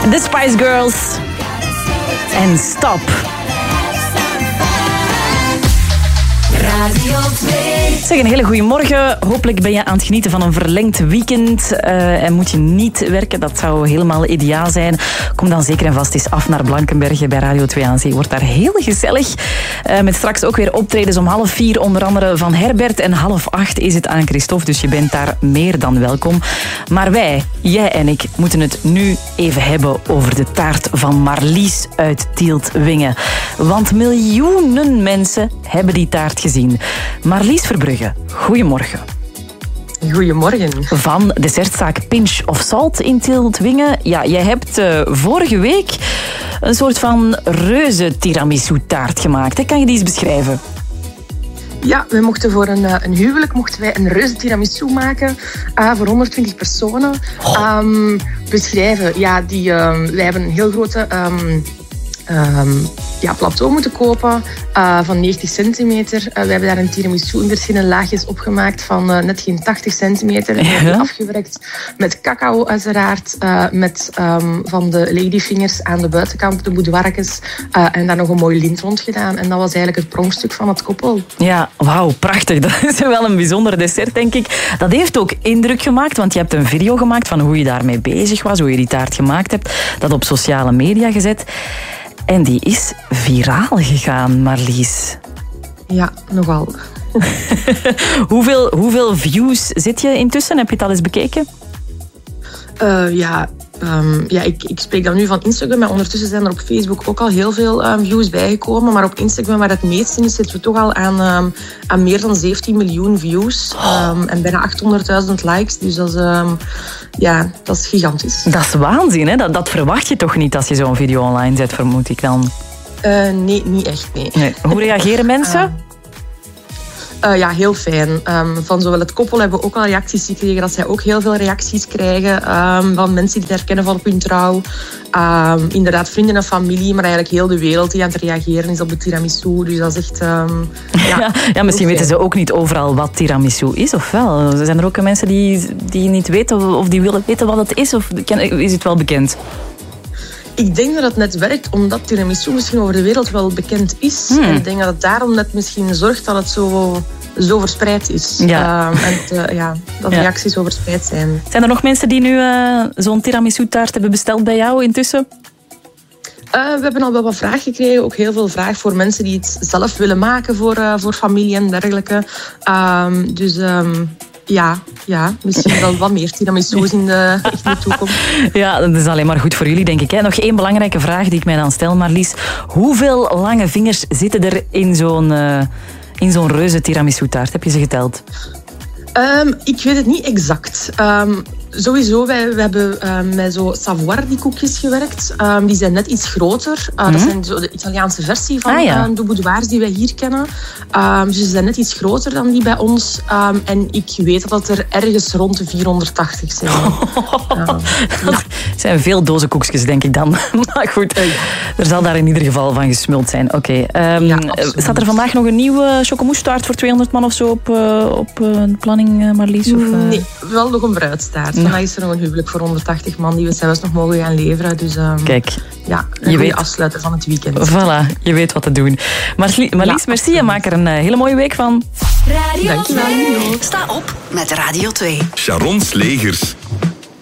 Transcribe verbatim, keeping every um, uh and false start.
The Spice Girls en Stop. Radio twee. Zeg, een hele goede morgen. Hopelijk ben je aan het genieten van een verlengd weekend. Uh, en moet je niet werken, dat zou helemaal ideaal zijn. Kom dan zeker en vast eens af naar Blankenberge bij Radio twee aan Zee. Wordt daar heel gezellig. Uh, met straks ook weer optredens om half vier, onder andere van Herbert. En half acht is het aan Christophe, dus je bent daar meer dan welkom. Maar wij, jij en ik, moeten het nu even hebben over de taart van Marlies uit Tielt-Wingen. Want miljoenen mensen hebben die taart gezien. Marlies Verbrugge, goedemorgen. Goedemorgen. Van dessertzaak Pinch of Salt in Tielt-Wingen. Ja, jij hebt uh, vorige week een soort van reuze tiramisu taart gemaakt. Hè? Kan je die eens beschrijven? Ja, we mochten voor een, een huwelijk mochten wij een reuze tiramisu maken uh, voor honderdtwintig personen. Oh. Um, beschrijven, ja, die, um, wij hebben een heel grote... Um, Um, ja, plateau moeten kopen uh, van negentig centimeter. Uh, we hebben daar een tiramisu in verschillende laagjes opgemaakt van uh, net geen tachtig centimeter. En we hebben die afgewerkt met cacao uiteraard, uh, met um, van de ladyfingers aan de buitenkant, de boudoirjes, uh, en daar nog een mooi lint rond gedaan. En dat was eigenlijk het pronkstuk van het koppel. Ja, wauw, prachtig. Dat is wel een bijzonder dessert, denk ik. Dat heeft ook indruk gemaakt, want je hebt een video gemaakt van hoe je daarmee bezig was, hoe je die taart gemaakt hebt, dat op sociale media gezet. En die is viraal gegaan, Marlies. Ja, nogal. hoeveel, hoeveel views zit je intussen? Heb je het al eens bekeken? Uh, ja, um, ja ik, ik spreek dan nu van Instagram, maar ondertussen zijn er op Facebook ook al heel veel um, views bijgekomen. Maar op Instagram, waar het meeste is, zitten we toch al aan, um, aan meer dan zeventien miljoen views. Um, en bijna achthonderdduizend likes. Dus dat is, um, ja, dat is gigantisch. Dat is waanzin, hè? Dat, dat verwacht je toch niet als je zo'n video online zet, vermoed ik dan? Uh, nee, niet echt, nee. nee. Hoe reageren mensen? Uh, Uh, ja, heel fijn. Um, van zowel het koppel hebben we ook al reacties gekregen, dat zij ook heel veel reacties krijgen um, van mensen die het herkennen van op hun trouw. Um, inderdaad, vrienden en familie, maar eigenlijk heel de wereld die aan het reageren is op de tiramisu. Dus dat is echt... Um, ja, ja, ja, misschien weten ze ook niet overal wat tiramisu is, of wel? Zijn er ook mensen die, die niet weten of die willen weten wat het is, of is het wel bekend? Ik denk dat het net werkt omdat tiramisu misschien over de wereld wel bekend is. Hmm. En ik denk dat het daarom net misschien zorgt dat het zo, zo verspreid is. Ja. Uh, en het, uh, ja, dat ja. reacties zo verspreid zijn. Zijn er nog mensen die nu uh, zo'n tiramisu-taart hebben besteld bij jou intussen? Uh, we hebben al wel wat vraag gekregen. Ook heel veel vraag voor mensen die het zelf willen maken voor, uh, voor familie en dergelijke. Uh, dus... Um, Ja, ja, misschien wel wat meer tiramisu's in de, in de toekomst. Ja, dat is alleen maar goed voor jullie, denk ik. Hè? Nog één belangrijke vraag die ik mij dan stel, Marlies. Hoeveel lange vingers zitten er in zo'n, uh, in zo'n reuze tiramisu-taart? Heb je ze geteld? Um, ik weet het niet exact. Um, sowieso, wij, wij hebben um, met zo Savoiardi koekjes gewerkt. Um, die zijn net iets groter. Uh, mm-hmm. Dat zijn zo de Italiaanse versie van ah, ja. uh, de boudoirs die wij hier kennen. Um, dus ze zijn net iets groter dan die bij ons. Um, en ik weet dat er ergens rond de vierhonderdtachtig zijn. um, dat zijn veel dozen koekjes, denk ik dan. Maar goed, er zal daar in ieder geval van gesmuld zijn. Oké. Okay. Um, ja, staat er vandaag nog een nieuwe chocomousse-taart voor tweehonderd man of zo op, uh, op uh, de planning, uh, Marlies? Of, uh... Nee, wel nog een bruidstaart. Ja. Vandaag is er nog een huwelijk voor honderdtachtig man die we zelfs nog mogen gaan leveren. Dus um, kijk, ja, een je weet afsluiten van het weekend. Voilà, je weet wat te doen. Marlies, Marlies ja, merci. Je maakt er een uh, hele mooie week van. Radio Dankjewel. Sta op met Radio twee. Sharon Slegers.